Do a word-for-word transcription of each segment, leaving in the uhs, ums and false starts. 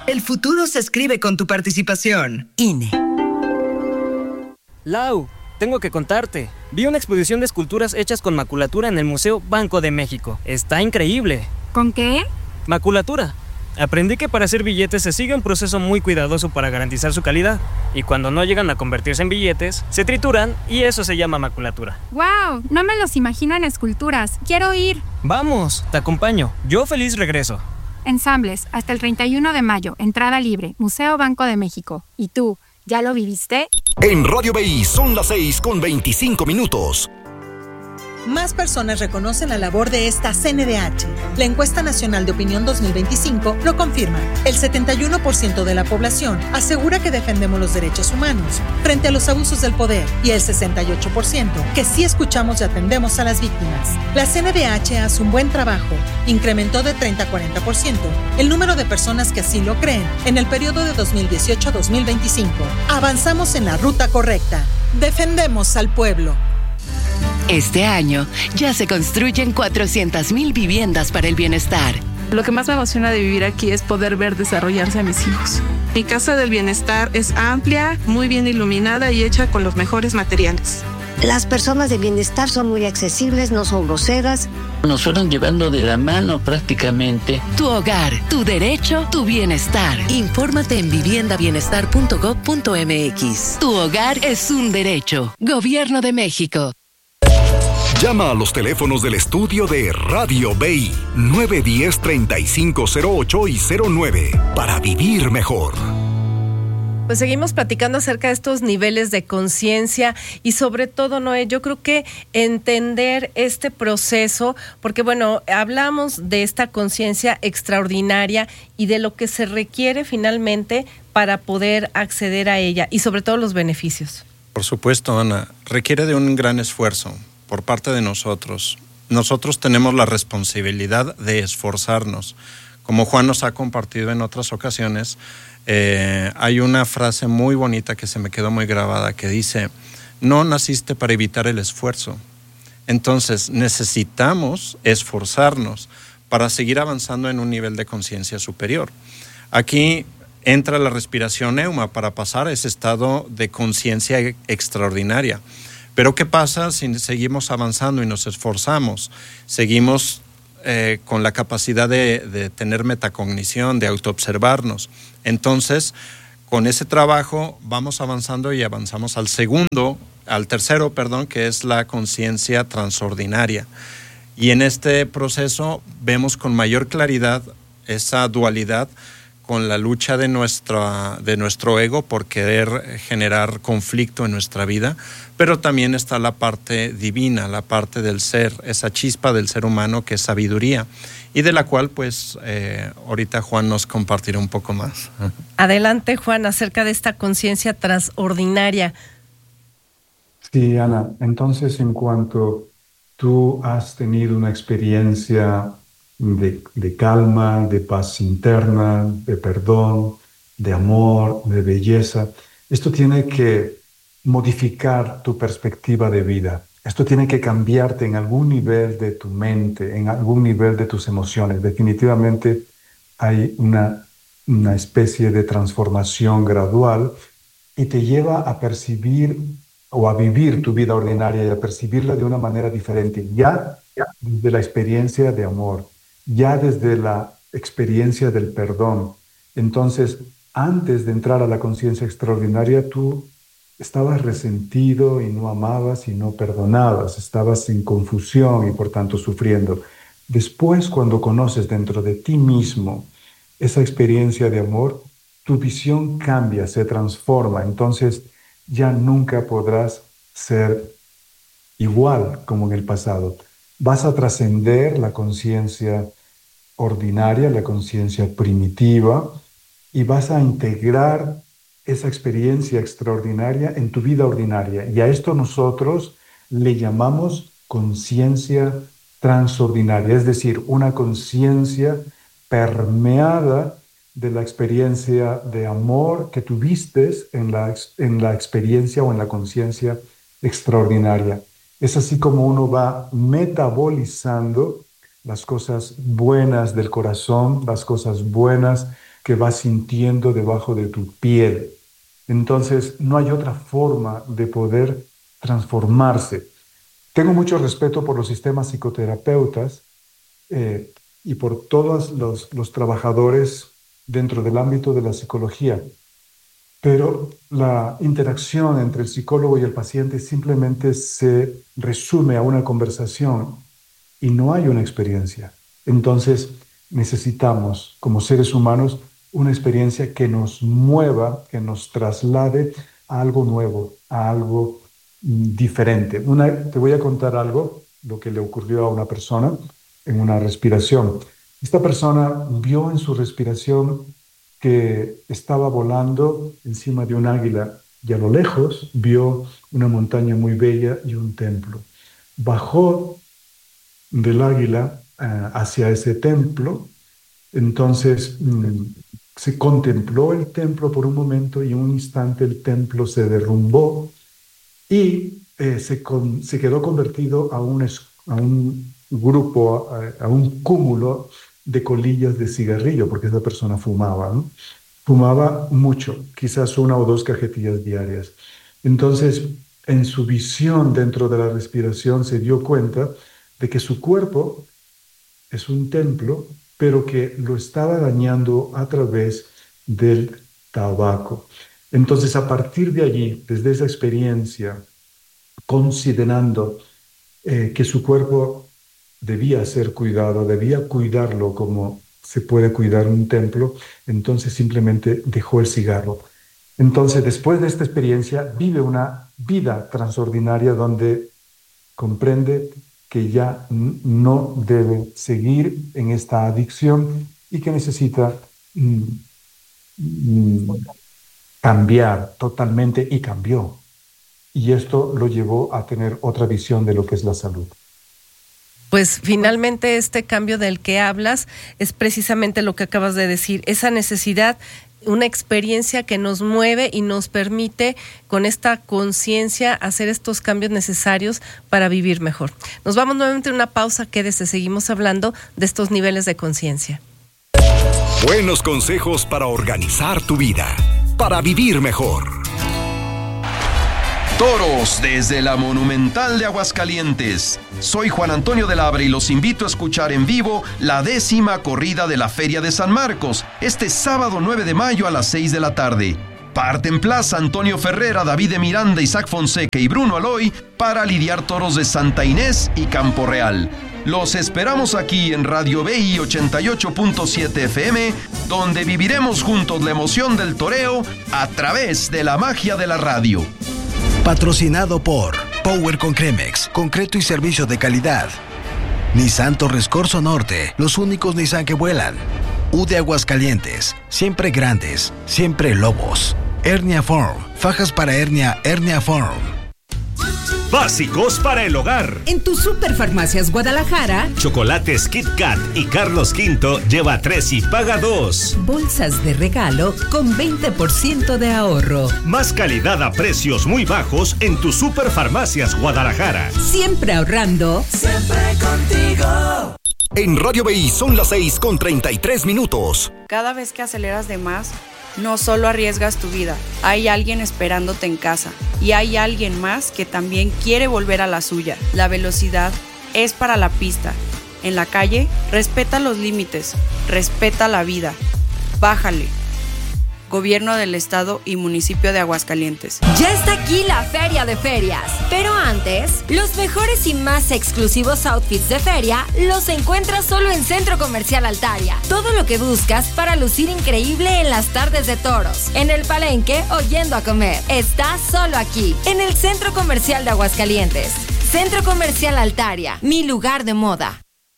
El futuro se escribe con tu participación. I N E. Lau, tengo que contarte. Vi una exposición de esculturas hechas con maculatura en el Museo Banco de México. Está increíble. ¿Con qué? Maculatura. Aprendí que para hacer billetes se sigue un proceso muy cuidadoso para garantizar su calidad. Y cuando no llegan a convertirse en billetes, se trituran y eso se llama maculatura. ¡Wow! No me los imagino en esculturas. ¡Quiero ir! Vamos, te acompaño. Yo feliz regreso. Ensambles, hasta el treinta y uno de mayo. Entrada libre. Museo Banco de México. ¿Y tú, ya lo viviste? En Radio B I son las seis con veinticinco minutos. Más personas reconocen la labor de esta C N D H. La Encuesta Nacional de Opinión dos mil veinticinco lo confirma. El setenta y uno por ciento de la población asegura que defendemos los derechos humanos frente a los abusos del poder y el sesenta y ocho por ciento que sí escuchamos y atendemos a las víctimas. La C N D H hace un buen trabajo. Incrementó de treinta a cuarenta por ciento el número de personas que así lo creen en el periodo de dos mil dieciocho a dos mil veinticinco. Avanzamos en la ruta correcta. Defendemos al pueblo. Este año ya se construyen cuatrocientas mil viviendas para el bienestar. Lo que más me emociona de vivir aquí es poder ver desarrollarse a mis hijos. Mi casa del bienestar es amplia, muy bien iluminada y hecha con los mejores materiales. Las personas de bienestar son muy accesibles, no son groseras. Nos fueron llevando de la mano prácticamente. Tu hogar, tu derecho, tu bienestar. Infórmate en vivienda bienestar punto gob punto m x. Tu hogar es un derecho. Gobierno de México. Llama a los teléfonos del estudio de Radio B I nueve uno cero, treinta y cinco cero ocho y cero nueve para vivir mejor. Pues seguimos platicando acerca de estos niveles de conciencia y sobre todo, Noé, yo creo que entender este proceso, porque bueno, hablamos de esta conciencia extraordinaria y de lo que se requiere finalmente para poder acceder a ella y sobre todo los beneficios. Por supuesto, Ana, requiere de un gran esfuerzo por parte de nosotros. Nosotros tenemos la responsabilidad de esforzarnos. Como Juan nos ha compartido en otras ocasiones, eh, hay una frase muy bonita que se me quedó muy grabada que dice: no naciste para evitar el esfuerzo. Entonces necesitamos esforzarnos para seguir avanzando en un nivel de conciencia superior. Aquí entra la respiración neuma para pasar a ese estado de conciencia extraordinaria. Pero ¿qué pasa si seguimos avanzando y nos esforzamos? Seguimos eh, con la capacidad de, de tener metacognición, de autoobservarnos. Entonces, con ese trabajo vamos avanzando y avanzamos al segundo, al tercero, perdón, que es la conciencia transordinaria. Y en este proceso vemos con mayor claridad esa dualidad con la lucha de, nuestra, de nuestro ego por querer generar conflicto en nuestra vida, pero también está la parte divina, la parte del ser, esa chispa del ser humano que es sabiduría, y de la cual pues eh, ahorita Juan nos compartirá un poco más. Adelante, Juan, acerca de esta conciencia transordinaria. Sí, Ana, entonces en cuanto tú has tenido una experiencia De, de calma, de paz interna, de perdón, de amor, de belleza. Esto tiene que modificar tu perspectiva de vida. Esto tiene que cambiarte en algún nivel de tu mente, en algún nivel de tus emociones. Definitivamente hay una, una especie de transformación gradual y te lleva a percibir o a vivir tu vida ordinaria y a percibirla de una manera diferente, ya, ya desde la experiencia de amor, ya desde la experiencia del perdón. Entonces, antes de entrar a la conciencia extraordinaria, tú estabas resentido y no amabas y no perdonabas, estabas en confusión y por tanto sufriendo. Después, cuando conoces dentro de ti mismo esa experiencia de amor, tu visión cambia, se transforma. Entonces, ya nunca podrás ser igual como en el pasado. Vas a trascender la conciencia ordinaria, la conciencia primitiva, y vas a integrar esa experiencia extraordinaria en tu vida ordinaria. Y a esto nosotros le llamamos conciencia transordinaria, es decir, una conciencia permeada de la experiencia de amor que tuviste en la, en la experiencia o en la conciencia extraordinaria. Es así como uno va metabolizando las cosas buenas del corazón, las cosas buenas que vas sintiendo debajo de tu piel. Entonces, no hay otra forma de poder transformarse. Tengo mucho respeto por los sistemas psicoterapeutas eh, y por todos los, los trabajadores dentro del ámbito de la psicología, pero la interacción entre el psicólogo y el paciente simplemente se resume a una conversación y no hay una experiencia. Entonces, necesitamos, como seres humanos, una experiencia que nos mueva, que nos traslade a algo nuevo, a algo diferente. Una, te voy a contar algo, lo que le ocurrió a una persona en una respiración. Esta persona vio en su respiración que estaba volando encima de un águila y a lo lejos vio una montaña muy bella y un templo. Bajó del águila uh, hacia ese templo, entonces um, se contempló el templo por un momento y en un instante el templo se derrumbó y eh, se, con, se quedó convertido a un, a un grupo, a, a un cúmulo de colillas de cigarrillo, porque esa persona fumaba, ¿no? Fumaba mucho, quizás una o dos cajetillas diarias. Entonces, en su visión dentro de la respiración se dio cuenta de que su cuerpo es un templo, pero que lo estaba dañando a través del tabaco. Entonces, a partir de allí, desde esa experiencia, considerando eh, que su cuerpo debía ser cuidado, debía cuidarlo como se puede cuidar un templo, entonces simplemente dejó el cigarro. Entonces, después de esta experiencia, vive una vida transordinaria donde comprende que ya no debe seguir en esta adicción y que necesita mm, mm, cambiar totalmente, y cambió. Y esto lo llevó a tener otra visión de lo que es la salud. Pues finalmente este cambio del que hablas es precisamente lo que acabas de decir, esa necesidad, una experiencia que nos mueve y nos permite con esta conciencia hacer estos cambios necesarios para vivir mejor. Nos vamos nuevamente a una pausa, quédese, seguimos hablando de estos niveles de conciencia. Buenos consejos para organizar tu vida, para vivir mejor. Toros desde la Monumental de Aguascalientes. Soy Juan Antonio de Labra y los invito a escuchar en vivo la décima corrida de la Feria de San Marcos, este sábado nueve de mayo a las seis de la tarde. Parte en plaza Antonio Ferrera, David de Miranda, Isaac Fonseca y Bruno Aloy para lidiar toros de Santa Inés y Campo Real. Los esperamos aquí en Radio B I ochenta y ocho punto siete F M, donde viviremos juntos la emoción del toreo a través de la magia de la radio. Patrocinado por Power con Cremex, concreto y servicio de calidad. Nissan Torres Corso Norte, los únicos Nissan que vuelan. U de Aguascalientes, siempre grandes, siempre lobos. Hernia Form, fajas para hernia, Hernia Form. Básicos para el hogar. En tu Superfarmacias Guadalajara, chocolates Kit Kat y Carlos Quinto lleva tres y paga dos. Bolsas de regalo con veinte por ciento de ahorro. Más calidad a precios muy bajos en tu Superfarmacias Guadalajara. Siempre ahorrando. Siempre contigo. En Radio B I son las seis con treinta y tres minutos. Cada vez que aceleras de más, no solo arriesgas tu vida, hay alguien esperándote en casa y hay alguien más que también quiere volver a la suya. La velocidad es para la pista. En la calle, respeta los límites, respeta la vida. Bájale. Gobierno del Estado y Municipio de Aguascalientes. Ya está aquí la Feria de Ferias. Pero antes, los mejores y más exclusivos outfits de feria los encuentras solo en Centro Comercial Altaria. Todo lo que buscas para lucir increíble en las tardes de toros, en el palenque o yendo a comer, está solo aquí, en el Centro Comercial de Aguascalientes. Centro Comercial Altaria, mi lugar de moda.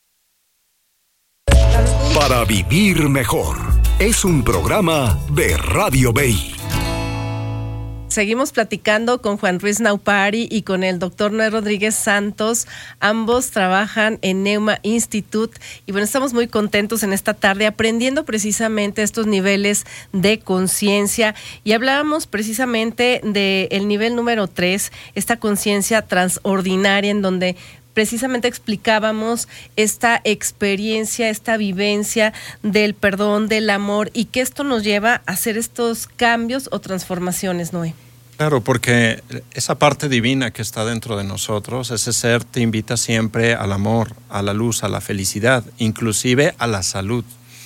Para vivir mejor. Es un programa de Radio B I. Seguimos platicando con Juan Ruiz Naupari y con el doctor Noé Rodríguez Santos. Ambos trabajan en Neuma Institute y bueno, estamos muy contentos en esta tarde aprendiendo precisamente estos niveles de conciencia y hablábamos precisamente del nivel número tres, esta conciencia transordinaria en donde precisamente explicábamos esta experiencia, esta vivencia del perdón, del amor, y que esto nos lleva a hacer estos cambios o transformaciones, Noé. Claro, porque esa parte divina que está dentro de nosotros, ese ser te invita siempre al amor, a la luz, a la felicidad, inclusive a la salud.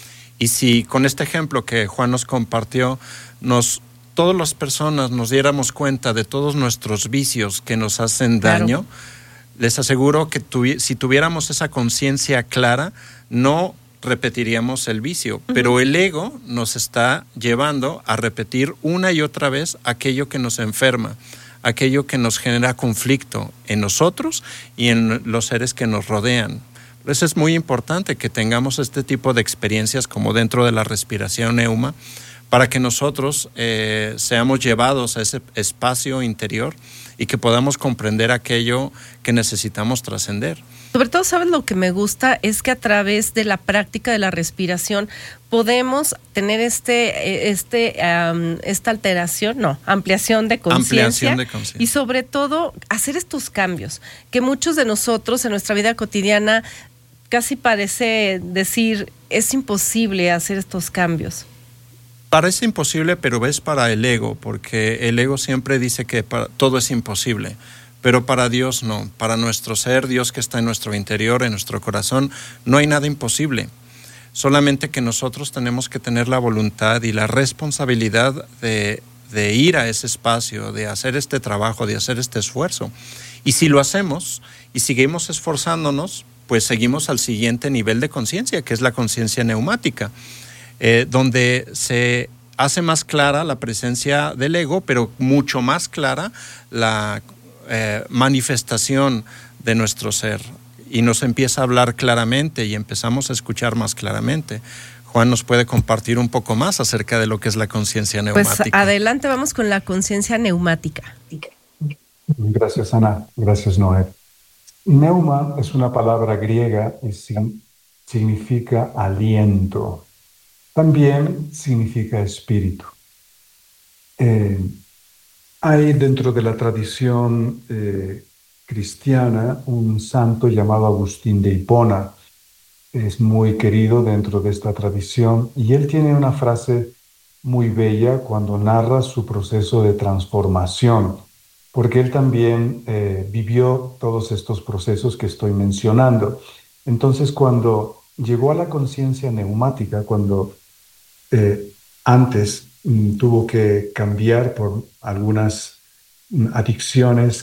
Y si con este ejemplo que Juan nos compartió, nos, todas las personas nos diéramos cuenta de todos nuestros vicios que nos hacen daño, claro, les aseguro que tuvi- si tuviéramos esa conciencia clara, no repetiríamos el vicio, uh-huh. pero el ego nos está llevando a repetir una y otra vez aquello que nos enferma, aquello que nos genera conflicto en nosotros y en los seres que nos rodean. Por eso es muy importante que tengamos este tipo de experiencias como dentro de la respiración neuma, para que nosotros eh, seamos llevados a ese espacio interior y que podamos comprender aquello que necesitamos trascender. Sobre todo, ¿sabes lo que me gusta? Es que a través de la práctica de la respiración podemos tener este, este, um, esta alteración, no, ampliación de conciencia y sobre todo hacer estos cambios que muchos de nosotros en nuestra vida cotidiana casi parece decir, es imposible hacer estos cambios. Parece imposible, pero es para el ego, porque el ego siempre dice que para, todo es imposible. Pero para Dios no, para nuestro ser, Dios que está en nuestro interior, en nuestro corazón, no hay nada imposible. Solamente que nosotros tenemos que tener la voluntad y la responsabilidad de, de ir a ese espacio, de hacer este trabajo, de hacer este esfuerzo. Y si lo hacemos y seguimos esforzándonos, pues seguimos al siguiente nivel de conciencia, que es la conciencia neumática, eh, donde se hace más clara la presencia del ego, pero mucho más clara la Eh, manifestación de nuestro ser, y nos empieza a hablar claramente y empezamos a escuchar más claramente. Juan nos puede compartir un poco más acerca de lo que es la conciencia neumática. Pues adelante, vamos con la conciencia neumática. Gracias, Ana. Gracias, Noé. Neuma es una palabra griega y significa aliento. También significa espíritu. Eh, Hay dentro de la tradición eh, cristiana un santo llamado Agustín de Hipona. Es muy querido dentro de esta tradición y él tiene una frase muy bella cuando narra su proceso de transformación, porque él también eh, vivió todos estos procesos que estoy mencionando. Entonces, cuando llegó a la conciencia neumática, cuando eh, antes tuvo que cambiar por algunas adicciones